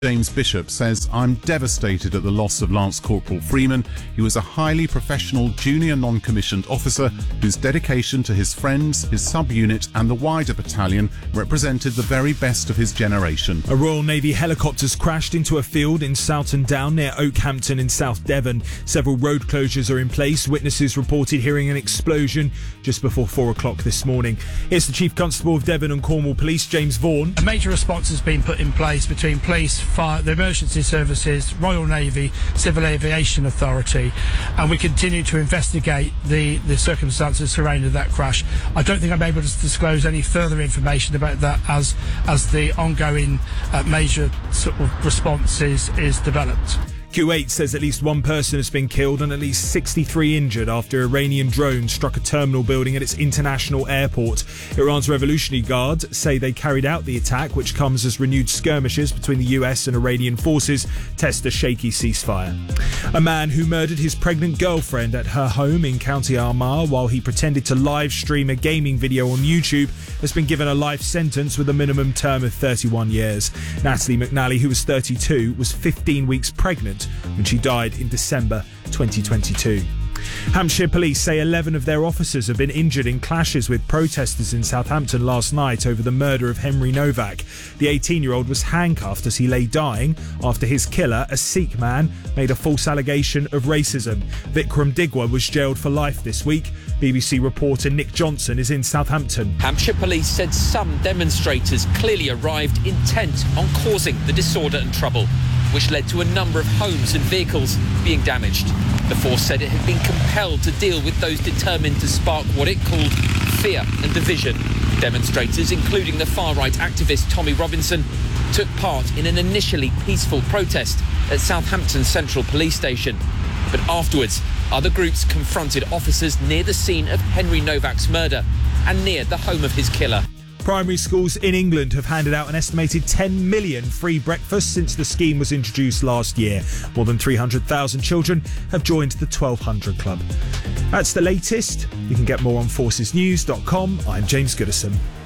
James Bishop says, "I'm devastated at the loss of Lance Corporal Freeman. He was a highly professional junior non-commissioned officer whose dedication to his friends, his sub-unit and the wider battalion represented the very best of his generation." A Royal Navy helicopter's crashed into a field in Soughton Down near Oakhampton in South Devon. Several road closures are in place. Witnesses reported hearing an explosion just before 4 o'clock this morning. Here's the Chief Constable of Devon and Cornwall Police, James Vaughan. A major response has been put in place between police, fire, the emergency services, Royal Navy, Civil Aviation Authority, and we continue to investigate the circumstances surrounding that crash. I don't think I'm able to disclose any further information about that as the ongoing major sort of response is developed. Kuwait says at least one person has been killed and at least 63 injured after Iranian drones struck a terminal building at its international airport. Iran's Revolutionary Guard say they carried out the attack, which comes as renewed skirmishes between the US and Iranian forces test a shaky ceasefire. A man who murdered his pregnant girlfriend at her home in County Armagh while he pretended to live stream a gaming video on YouTube has been given a life sentence with a minimum term of 31 years. Natalie McNally, who was 32, was 15 weeks pregnant when she died in December 2022. Hampshire police say 11 of their officers have been injured in clashes with protesters in Southampton last night over the murder of Henry Novak. The 18-year-old was handcuffed as he lay dying after his killer, a Sikh man, made a false allegation of racism. Vikram Digwa was jailed for life this week. BBC reporter Nick Johnson is in Southampton. Hampshire police said some demonstrators clearly arrived intent on causing the disorder and trouble, which led to a number of homes and vehicles being damaged. The force said it had been compelled to deal with those determined to spark what it called fear and division. Demonstrators, including the far-right activist Tommy Robinson, took part in an initially peaceful protest at Southampton Central Police Station. But afterwards, other groups confronted officers near the scene of Henry Novak's murder and near the home of his killer. Primary schools in England have handed out an estimated 10 million free breakfasts since the scheme was introduced last year. More than 300,000 children have joined the 1200 Club. That's the latest. You can get more on forcesnews.com. I'm James Goodison.